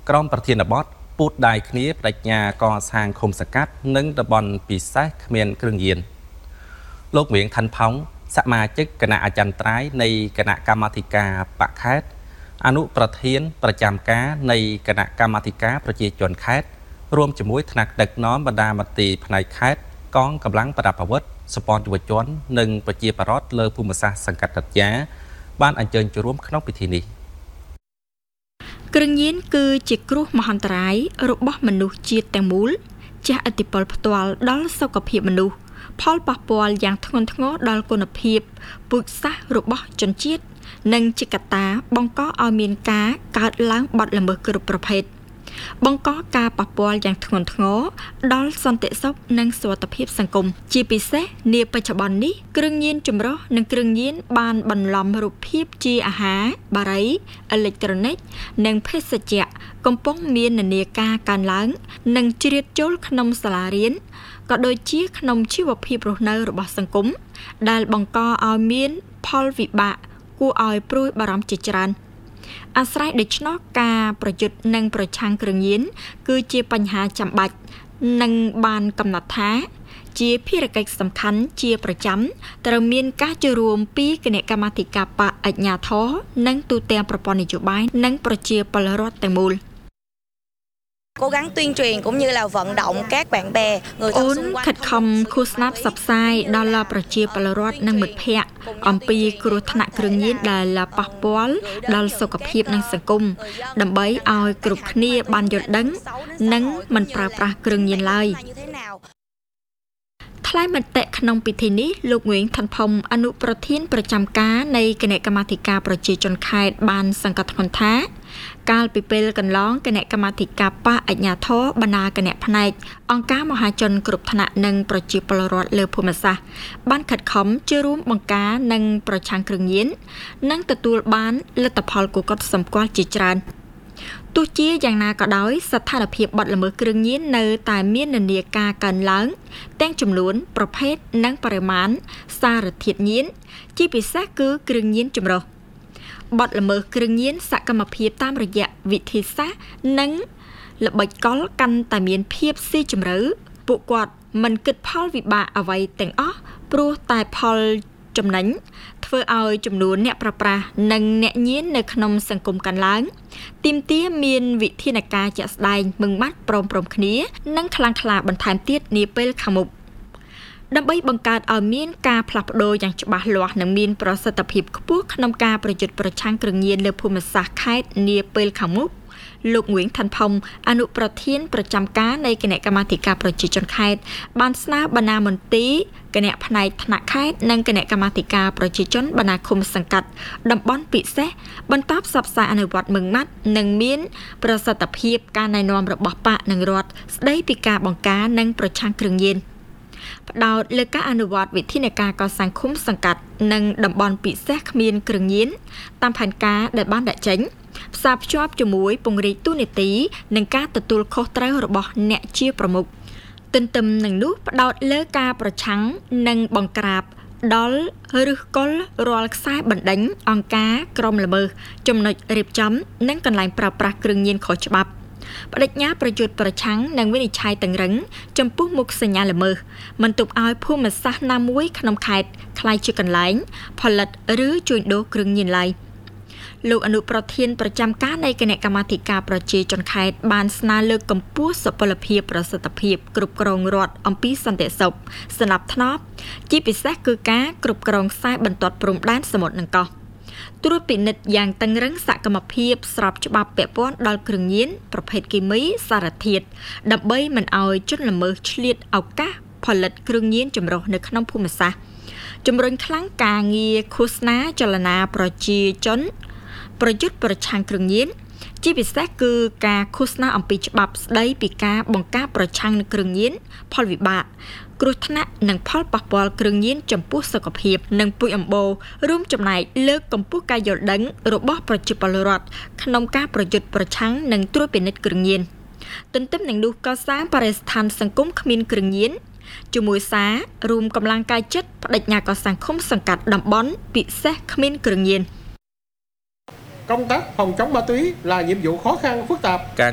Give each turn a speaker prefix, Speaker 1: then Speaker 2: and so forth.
Speaker 1: ក្រមប្រធានបទពូតដៃគ្នាបដិញ្ញាកសាងឃុំសង្កាត់និងតំបន់ពិសេសគ្មានគ្រឿងញៀនលោកវៀងខាន់ផោងសមាជិកគណៈអចិន្ត្រៃយ៍នៃគណៈកម្មាធិការបកខេត្តអនុប្រធានប្រចាំការនៃគណៈកម្មាធិការប្រជាជនខេត្តរួមជាមួយថ្នាក់ដឹកនាំបណ្ដាមន្ត្រីផ្នែកខេត្តកងកម្លាំងប្រដាប់អាវុធសម្ព័ន្ធយុវជននិងប្រជាពលរដ្ឋលើភូមិសាស្ត្រសង្កាត់រត្យាបានអញ្ជើញចូលរួមក្នុងពិធីនេះ
Speaker 2: គ្រឿងញៀនគឺជាគ្រោះមហន្តរាយរបស់មនុស្សជាតិទាំងមូលជះឥទ្ធិពលផ្ទាល់ដល់សុខភាពមនុស្សផលប៉ះពាល់យ៉ាងធ្ងន់ធ្ងរដល់គុណភាពពូជសាសន៍របស់ជនជាតិនិងជាកត្តាបង្កឲ្យមានការកើតឡើងបទល្មើសគ្រប់ប្រភេទបង្កការប៉ះពាល់យ៉ាងធ្ងន់ធ្ងរដល់សន្តិសុខនិងសុវត្ថិភាពសង្គមជាពិសេសនាបច្ចុប្បន្ននេះគ្រឿងញៀនចម្រុះនិងគ្រឿងញៀនបានបន្លំរូបភាពជាអាហារបារីអេឡិចត្រូនិកនិងភេសជ្ជៈកំពុងមាននានាការកើនឡើងនិងជ្រៀតចូលក្នុងសាលារៀនក៏ដូចជាក្នុងជីវភាពរស់នៅរបស់សង្គមដែលបង្កឲ្យមានផលវិបាកគួរឲ្យព្រួយបារម្ភជាច្រើនអាស្រ័យដូច្នោះការប្រយុទ្ធនិងប្រឆាំងគ្រឿងញៀនគឺជាបញ្ហាចាំបាច់និងបានកំណត់ថាជាភារកិច្ចសំខាន់ជាប្រចាំត្រូវមានការចូលរួមពីគណៈកម្មាធិការបកអាជ្ញាធរនិងទូទាំងប្រព័ន្ធនយោបាយនិងប្រជាពលរដ្ឋទាំងមូល
Speaker 3: cố gắng tuyên truyền cũng như là vận động các bạn bè người thân xung quanh
Speaker 2: ខិតខំឃោសនាផ្សព្វផ្សាយដល់ប្រជាពលរដ្ឋនិងមិត្តភ័ក្តិអំពីគ្រោះថ្នាក់គ្រឿងញៀនដែលប៉ះពាល់ដល់សុខភាពនិងសង្គមដើម្បីឲ្យគ្រប់គ្នាបានយល់ដឹងនិងមិនប្រើប្រាស់គ្រឿងញៀនឡើយថ្លែងមតិក្នុងពិធីនេះលោកងឿងឋានផុំអនុប្រធានប្រចាំការនៃគណៈកម្មាធិការប្រជាជនខេត្តបានសង្កត់ធ្ងន់ថាកាលពីពេលកន្លងគណៈកម្មាធិការបកអាជ្ញាធរបណ្ដាគណៈផ្នែកអង្គការមហាជនគ្រប់ថ្នាក់និងប្រជាពលរដ្ឋលើភូមិសាស្ត្របានខិតខំចូលរួមបង្ការនិងប្រឆាំងគ្រឿងញៀននិងទទួលបានលទ្ធផលគួរកត់សម្គាល់ជាច្រើនទោះជាយ៉ាងណាក៏ដោយស្ថានភាពបទល្មើសគ្រឿងញៀននៅតែមាននានាការកើនឡើងទាំងចំនួនប្រភេទនិងបរិមាណសារធាតុញៀនជាពិសេសគឺគ្រឿងញៀនចម្រុះបទល្មើសគ្រឿងញៀនសកម្មភាពតាមរយៈវិធីសាស្ត្រនិងល្បិចកលកាន់តែមានភាពស៊ីជម្រៅពួកគាត់មិនគិតផលវិបាកអ្វីទាំងអស់ព្រោះតែផលចំណេញធ្វើឲ្យចំនួនអ្នកប្រើប្រាស់និងអ្នកញៀននៅក្នុងសង្គមកើនឡើងទាមទារមានវិធានការជាក់ស្ដែងមឹងម៉ាត់ព្រមគ្នានិងខ្លាំងក្លាបន្ថែមទៀតនាពេលខាងមុខដើម្បីបង្កើតឲ្យមានការផ្លាស់ប្ដូរយ៉ាងច្បាស់លាស់និងមានប្រសិទ្ធភាពខ្ពស់ក្នុងការប្រយុទ្ធប្រឆាំងគ្រឿងញៀនលើភូមិសាស្ត្រខេត្តនាពេលខាងមុខលោកងឿងឋានផុំអនុប្រធានប្រចាំការនៃគណៈកម្មាធិការប្រជាជនខេត្តបានស្នើបណ្ដាមន្ត្រីគណៈផ្នែកថ្នាក់ខេត្តនិងគណៈកម្មាធិការប្រជាជនបណ្ដាឃុំសង្កាត់តំបន់ពិសេសបន្តផ្សព្វផ្សាយអនុវត្តមឹងម៉ាត់និងមានប្រសិទ្ធភាពការណែនាំរបស់បកនិងរដ្ឋស្ដីពីការបង្ការនិងប្រឆាំងគ្រឿងញៀនផ្ដោតលើការអនុវត្តវិធានការកសាងឃុំសង្កាត់និងតំបន់ពិសេសគ្មានគ្រឿងញៀនតាមផែនការដែលបានដាក់ចេញផ្សារភ្ជាប់ជាមួយពង្រីកទូនាទីនិងការទទួលខុសត្រូវរបស់អ្នកជាប្រមុខទន្ទឹមនឹងនោះផ្ដោតលើការប្រឆាំងនិងបង្ក្រាបដល់ឫសគល់រាល់ខ្សែបណ្ដេញអង្គការក្រមល្មើសចំណុចរៀបចំនិងកន្លែងប្រើប្រាស់គ្រឿងញៀនខុសច្បាប់បដិញ្ញាប្រយុទ្ធប្រឆាំងនិងវិនិច្ឆ័យតឹងរឹងចំពោះមុខសញ្ញាល្មើសមិនទុកឲ្យភូមិសាស្ត្រណាមួយក្នុងខេត្តក្លាយជាកន្លែងផលិតឬជួញដូរគ្រឿងញៀនឡើយលោកអនុប្រធានប្រចាំការនៃគណៈកម្មាធិការប្រជាជនខេត្តបានស្នើលើកកម្ពស់សុពលភាពប្រសិទ្ធភាពគ្រប់គ្រងរដ្ឋអំពីសន្តិសុខសណ្ដាប់ធ្នាប់ជាពិសេសគឺការគ្រប់គ្រងខ្សែបន្ទាត់ព្រំដែនសមុទ្រនិងកោះត្រួតពិនិត្យយ៉ាងតឹងរ៉ឹងសកម្មភាពស្របច្បាប់ពាក់ព័ន្ធដល់គ្រឿងញៀនប្រភេទគីមីសារធាតុដើម្បីមិនឲ្យជនល្មើសឆ្លៀតឱកាសផលិតគ្រឿងញៀនចម្រុះនៅក្នុងភូមិសាស្ត្រជំរុញខ្លាំងការងារឃោសនាចលនាប្រជាជនប្រយុទ្ធប្រឆាំងគ្រឿងញៀនជាពិសេសគឺការឃោសនាអំពីច្បាប់ស្ដីពីការបង្ការប្រឆាំងនឹងគ្រឿងញៀនផលវិបាកគ្រោះថ្នាក់និងផលប៉ះពាល់គ្រឿងញៀនចំពោះសុខភាពនិងពុយអម្បូររួមចំណែកលើកកម្ពស់ការយល់ដឹងរបស់ប្រជាពលរដ្ឋក្នុងការប្រយុទ្ធប្រឆាំងនិងត្រួតពិនិត្យគ្រឿងញៀនទន្ទឹមនឹងនោះក៏សាងបរិស្ថានសង្គមគ្មានគ្រឿងញៀនជាមួយសាររួមកម្លាំងកាយចិត្តបដិញ្ញាកសាងឃុំសង្កាត់តំបន់ពិសេសគ្មានគ្រឿងញៀន
Speaker 4: Công tác phòng chống ma túy là nhiệm vụ khó khăn phức tạp.